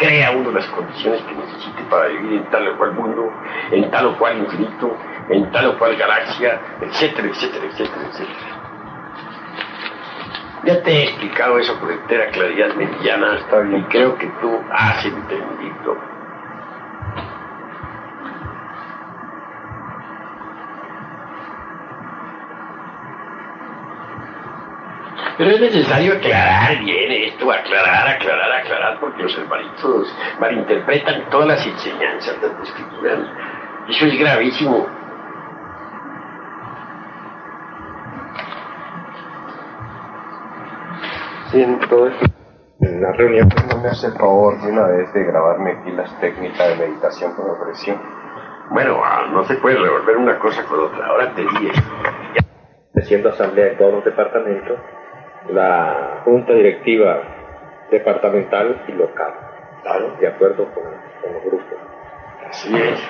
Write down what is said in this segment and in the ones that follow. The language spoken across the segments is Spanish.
crea uno las condiciones que necesite para vivir en tal o cual mundo, en tal o cual infinito, en tal o cual galaxia, etcétera, etcétera, etcétera, etcétera. Ya te he explicado eso con entera claridad meridiana, y creo que tú has entendido. Pero es necesario aclarar bien esto, aclarar, porque los hermanitos malinterpretan todas las enseñanzas, las desfiguran. Eso es gravísimo. Sí, en todo esto, en la reunión, no me hace el favor de una vez de grabarme aquí las técnicas de meditación que me ofreció. Bueno, no se puede revolver una cosa con otra. Ahora te di esto. Siendo asamblea de todos los departamentos, la junta directiva departamental y local, Claro. de acuerdo con los grupos. Así es.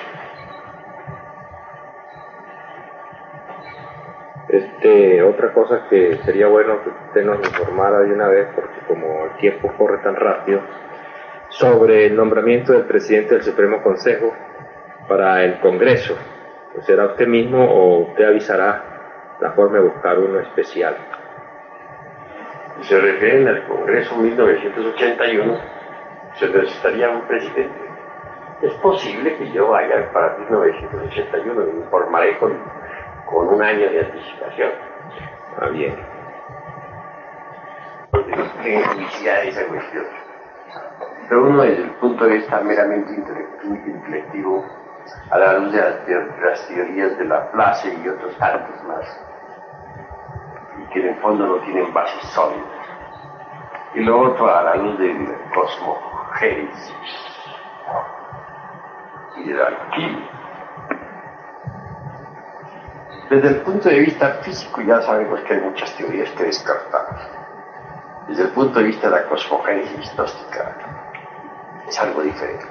Otra cosa que sería bueno que usted nos informara de una vez, porque como el tiempo corre tan rápido, sobre el nombramiento del presidente del Supremo Consejo para el Congreso. ¿Será usted mismo o usted avisará la forma de buscar uno especial? Si se refieren al Congreso 1981, se necesitaría un presidente. Es posible que yo vaya para 1981, me informaré con un año de anticipación. Ah, bien. Porque no tengo publicidad de esa cuestión. Pero uno desde el punto de vista meramente intelectivo, a la luz de las teorías de Laplace y otros tantos más, y que en el fondo no tienen bases sólidas. Y lo otro a la luz del cosmogénesis y de la alquimia. Desde el punto de vista físico ya sabemos que hay muchas teorías que descartamos. Desde el punto de vista de la cosmogénesis gnóstica es algo diferente.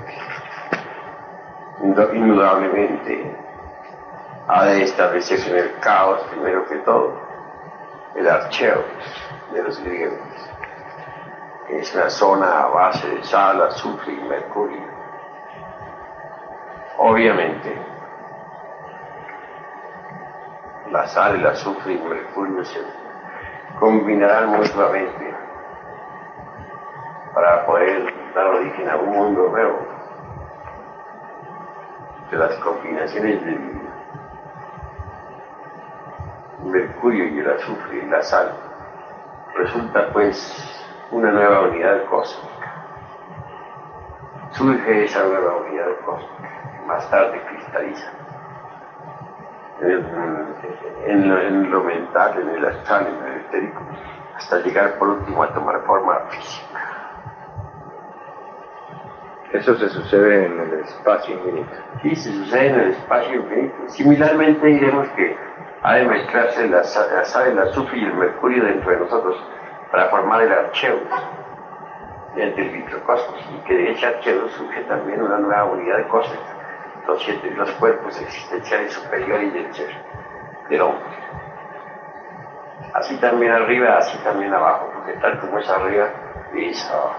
Indudablemente ha de establecerse en el caos, primero que todo, el archeo de los griegos, que es una zona a base de sal, azufre y mercurio. Obviamente, la sal, el azufre y el mercurio se combinarán mutuamente para poder dar origen a un mundo nuevo. De las combinaciones del mercurio y el azufre y la sal resulta pues una nueva unidad cósmica. Surge esa nueva unidad cósmica, más tarde cristaliza en lo mental, en el astral, en el etérico, hasta llegar por último a tomar forma física. Eso se sucede en el espacio infinito. Sí, se sucede en el espacio infinito. Similarmente diremos que ha de mezclarse la sal, el azufre y el mercurio dentro de nosotros para formar el archeo dentro del microcosmos, y que de ese archeo surge también una nueva unidad cósmica, los cuerpos existenciales superiores del ser, del hombre. Así también arriba, así también abajo, porque tal como es arriba, es abajo.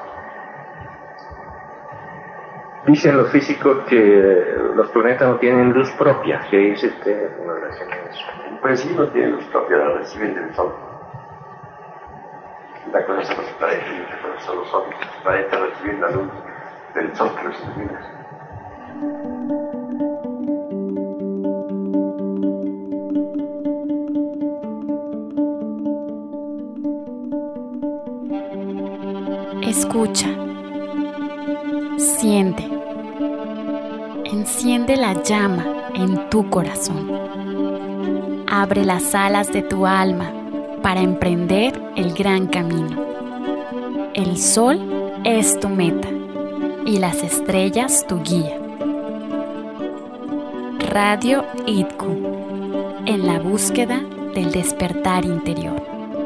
Dicen los físicos que los planetas no tienen luz propia. ¿Qué dice usted en relación a eso? Pues sí, no tienen luz propia, la reciben del Sol. La cosa son los planetas, y otra cosa son los otros. Los planetas reciben la luz del Sol que los ilumina. Escucha, siente, enciende la llama en tu corazón. Abre las alas de tu alma para emprender el gran camino. El sol es tu meta y las estrellas tu guía. Radio IDCU, en la búsqueda del despertar interior.